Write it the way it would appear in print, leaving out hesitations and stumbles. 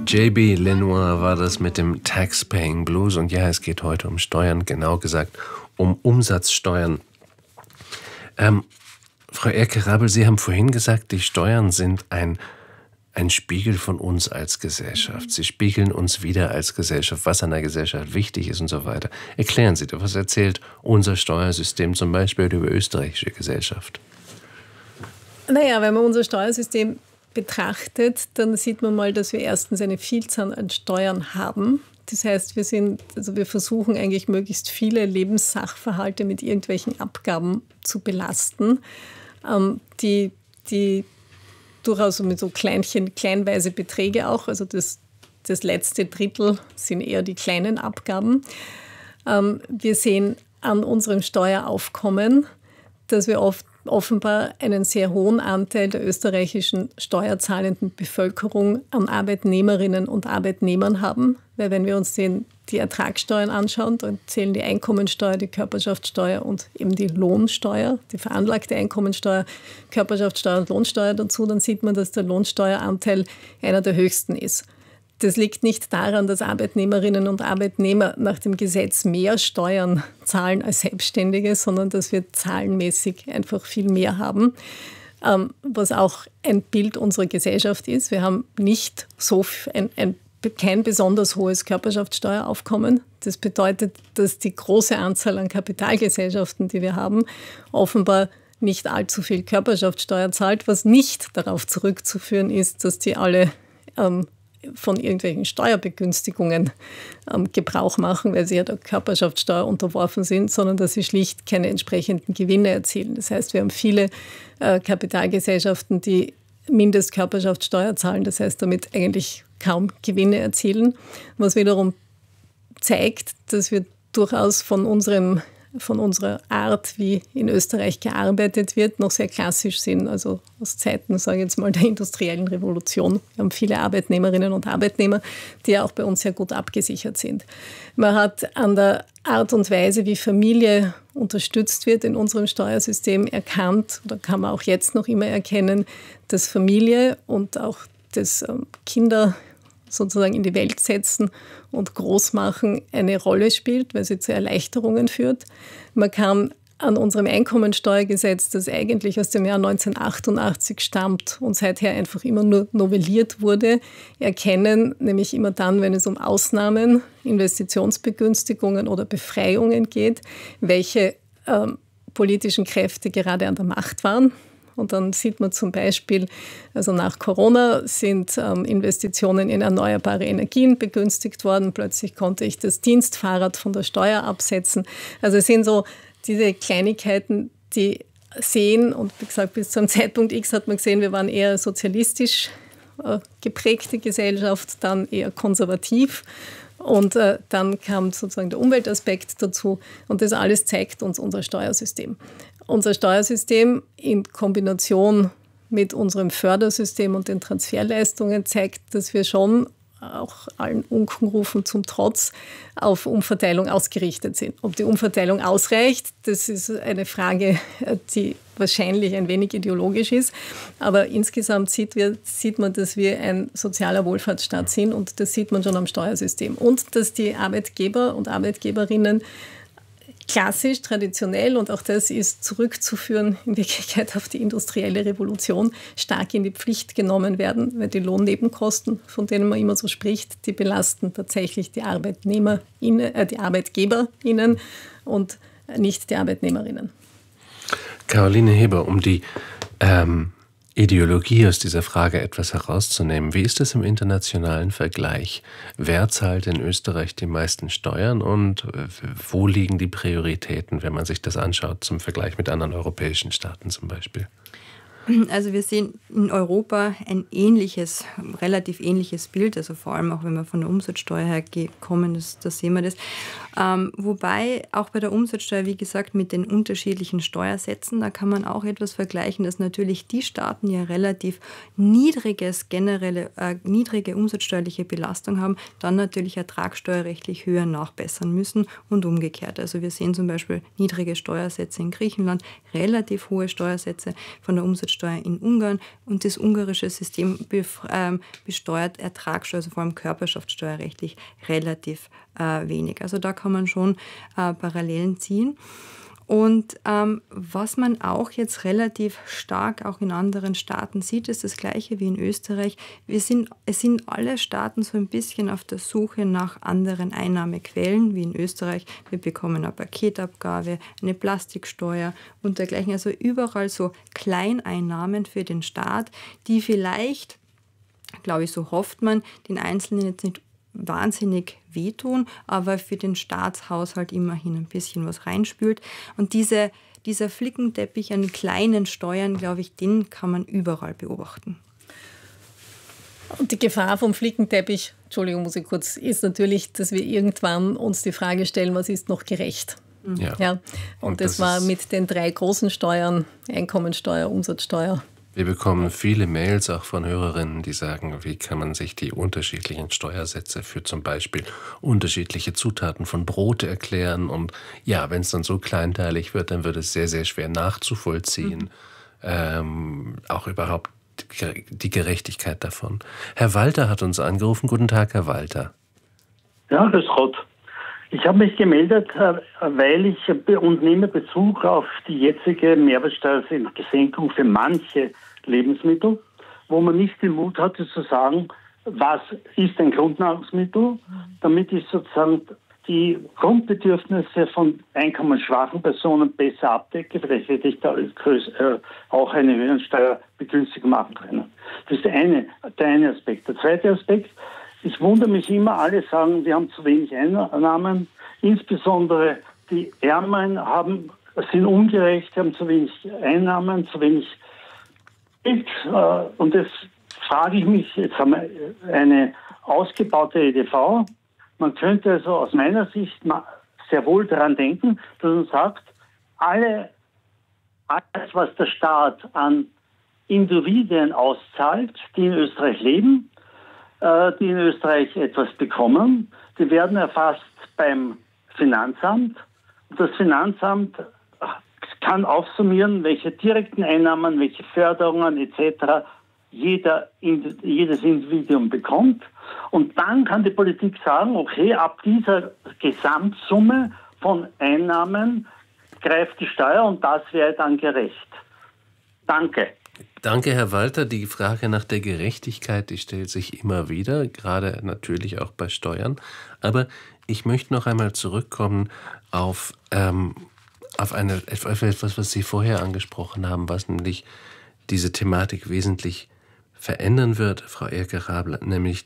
JB Lenoir war das mit dem Tax-Paying Blues. Und ja, es geht heute um Steuern, genau gesagt um Umsatzsteuern. Frau Erke-Rabel, Sie haben vorhin gesagt, die Steuern sind ein Spiegel von uns als Gesellschaft. Sie spiegeln uns wieder als Gesellschaft, was an der Gesellschaft wichtig ist und so weiter. Erklären Sie doch, was erzählt unser Steuersystem zum Beispiel über österreichische Gesellschaft? Naja, wenn man unser Steuersystem betrachtet, dann sieht man mal, dass wir erstens eine Vielzahl an Steuern haben. Das heißt, wir versuchen eigentlich möglichst viele Lebenssachverhalte mit irgendwelchen Abgaben zu belasten, die durchaus mit so kleinweise Beträge auch, also das letzte Drittel sind eher die kleinen Abgaben. Wir sehen an unserem Steueraufkommen, dass wir offenbar einen sehr hohen Anteil der österreichischen steuerzahlenden Bevölkerung an Arbeitnehmerinnen und Arbeitnehmern haben. Weil wenn wir uns die Ertragssteuern anschauen, dann zählen die Einkommensteuer, die Körperschaftssteuer und eben die Lohnsteuer, die veranlagte Einkommensteuer, Körperschaftssteuer und Lohnsteuer dazu, dann sieht man, dass der Lohnsteueranteil einer der höchsten ist. Das liegt nicht daran, dass Arbeitnehmerinnen und Arbeitnehmer nach dem Gesetz mehr Steuern zahlen als Selbstständige, sondern dass wir zahlenmäßig einfach viel mehr haben, was auch ein Bild unserer Gesellschaft ist. Wir haben nicht kein besonders hohes Körperschaftssteueraufkommen. Das bedeutet, dass die große Anzahl an Kapitalgesellschaften, die wir haben, offenbar nicht allzu viel Körperschaftssteuer zahlt, was nicht darauf zurückzuführen ist, dass die alle von irgendwelchen Steuerbegünstigungen Gebrauch machen, weil sie ja der Körperschaftssteuer unterworfen sind, sondern dass sie schlicht keine entsprechenden Gewinne erzielen. Das heißt, wir haben viele Kapitalgesellschaften, die Mindestkörperschaftssteuer zahlen, das heißt damit eigentlich kaum Gewinne erzielen, was wiederum zeigt, dass wir durchaus von unserer Art, wie in Österreich gearbeitet wird, noch sehr klassisch sind. Also aus Zeiten, sage ich jetzt mal, der industriellen Revolution. Wir haben viele Arbeitnehmerinnen und Arbeitnehmer, die ja auch bei uns sehr gut abgesichert sind. Man hat an der Art und Weise, wie Familie unterstützt wird in unserem Steuersystem erkannt, oder kann man auch jetzt noch immer erkennen, dass Familie und auch das Kinder sozusagen in die Welt setzen und groß machen eine Rolle spielt, weil sie zu Erleichterungen führt. Man kann an unserem Einkommensteuergesetz, das eigentlich aus dem Jahr 1988 stammt und seither einfach immer nur novelliert wurde, erkennen, nämlich immer dann, wenn es um Ausnahmen, Investitionsbegünstigungen oder Befreiungen geht, welche politischen Kräfte gerade an der Macht waren. Und dann sieht man zum Beispiel, also nach Corona sind Investitionen in erneuerbare Energien begünstigt worden. Plötzlich konnte ich das Dienstfahrrad von der Steuer absetzen. Also es sind so diese Kleinigkeiten, die sehen, und wie gesagt, bis zum Zeitpunkt X hat man gesehen, wir waren eher sozialistisch geprägte Gesellschaft, dann eher konservativ. Und dann kam sozusagen der Umweltaspekt dazu. Und das alles zeigt uns unser Steuersystem. Unser Steuersystem in Kombination mit unserem Fördersystem und den Transferleistungen zeigt, dass wir schon auch allen Unkenrufen zum Trotz auf Umverteilung ausgerichtet sind. Ob die Umverteilung ausreicht, das ist eine Frage, die wahrscheinlich ein wenig ideologisch ist. Aber insgesamt sieht man, dass wir ein sozialer Wohlfahrtsstaat sind, und das sieht man schon am Steuersystem. Und dass die Arbeitgeber und Arbeitgeberinnen klassisch, traditionell, und auch das ist zurückzuführen in Wirklichkeit auf die industrielle Revolution, stark in die Pflicht genommen werden, weil die Lohnnebenkosten, von denen man immer so spricht, die belasten tatsächlich die ArbeitgeberInnen und nicht die Arbeitnehmerinnen. Caroline Heber, um die Ideologie aus dieser Frage etwas herauszunehmen. Wie ist es im internationalen Vergleich? Wer zahlt in Österreich die meisten Steuern und wo liegen die Prioritäten, wenn man sich das anschaut, zum Vergleich mit anderen europäischen Staaten zum Beispiel? Also wir sehen in Europa ein relativ ähnliches Bild, also vor allem auch wenn wir von der Umsatzsteuer her kommen, da sehen wir das. Wobei auch bei der Umsatzsteuer, wie gesagt, mit den unterschiedlichen Steuersätzen, da kann man auch etwas vergleichen, dass natürlich die Staaten, die ja relativ niedrige umsatzsteuerliche Belastung haben, dann natürlich ertragssteuerrechtlich höher nachbessern müssen und umgekehrt. Also wir sehen zum Beispiel niedrige Steuersätze in Griechenland, relativ hohe Steuersätze von der Umsatzsteuer Umsatzsteuer in Ungarn und das ungarische System besteuert Ertragssteuer, also vor allem körperschaftssteuerrechtlich, relativ wenig. Also da kann man schon Parallelen ziehen. Und was man auch jetzt relativ stark auch in anderen Staaten sieht, ist das Gleiche wie in Österreich. Es sind alle Staaten so ein bisschen auf der Suche nach anderen Einnahmequellen, wie in Österreich. Wir bekommen eine Paketabgabe, eine Plastiksteuer und dergleichen. Also überall so Kleineinnahmen für den Staat, die vielleicht, glaube ich, so hofft man, den Einzelnen jetzt nicht wahnsinnig wehtun, aber für den Staatshaushalt immerhin ein bisschen was reinspült. Und dieser Flickenteppich an kleinen Steuern, glaube ich, den kann man überall beobachten. Und die Gefahr vom Flickenteppich, Entschuldigung, muss ich kurz, ist natürlich, dass wir irgendwann uns die Frage stellen, was ist noch gerecht? Ja. Und das war mit den 3 großen Steuern, Einkommensteuer, Umsatzsteuer. Wir bekommen viele Mails auch von Hörerinnen, die sagen, wie kann man sich die unterschiedlichen Steuersätze für zum Beispiel unterschiedliche Zutaten von Brot erklären. Und ja, wenn es dann so kleinteilig wird, dann wird es sehr, sehr schwer nachzuvollziehen. Auch überhaupt die Gerechtigkeit davon. Herr Walter hat uns angerufen. Guten Tag, Herr Walter. Ja, grüß Gott. Ich habe mich gemeldet, weil ich nehme Bezug auf die jetzige Mehrwertsteuersenkung für manche Lebensmittel, wo man nicht den Mut hatte zu sagen, was ist ein Grundnahrungsmittel, damit ich sozusagen die Grundbedürfnisse von einkommensschwachen Personen besser abdecke. Vielleicht hätte ich da auch eine höhere Begünstigung machen können. Das ist der eine Aspekt. Der zweite Aspekt, ich wundere mich immer, alle sagen, wir haben zu wenig Einnahmen. Insbesondere die Ärmeren sind ungerecht, haben zu wenig Einnahmen, zu wenig Geld. Und das frage ich mich, jetzt haben wir eine ausgebaute EDV. Man könnte also aus meiner Sicht sehr wohl daran denken, dass man sagt, alles, was der Staat an Individuen auszahlt, die in Österreich leben, die in Österreich etwas bekommen, die werden erfasst beim Finanzamt. Und das Finanzamt kann aufsummieren, welche direkten Einnahmen, welche Förderungen etc. jedes Individuum bekommt. Und dann kann die Politik sagen, okay, ab dieser Gesamtsumme von Einnahmen greift die Steuer und das wäre dann gerecht. Danke. Danke, Herr Walter. Die Frage nach der Gerechtigkeit, die stellt sich immer wieder, gerade natürlich auch bei Steuern. Aber ich möchte noch einmal zurückkommen auf etwas, was Sie vorher angesprochen haben, was nämlich diese Thematik wesentlich verändern wird, Frau Elke-Rabl, nämlich